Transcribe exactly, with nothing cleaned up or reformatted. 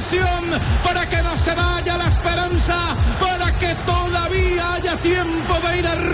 ilusión, para que no se vaya la esperanza, para que todavía haya tiempo de ir a